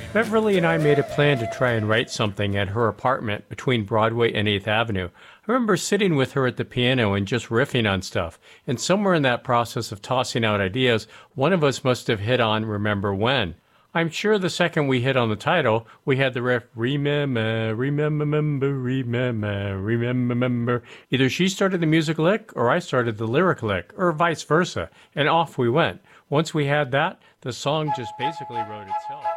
Beverly and I made a plan to try and write something at her apartment between Broadway and 8th Avenue. I remember sitting with her at the piano and just riffing on stuff. And somewhere in that process of tossing out ideas, one of us must have hit on Remember When. I'm sure the second we hit on the title, we had the riff, remember, remember, remember, remember. Either she started the music lick or I started the lyric lick, or vice versa. And off we went. Once we had that, the song just basically wrote itself.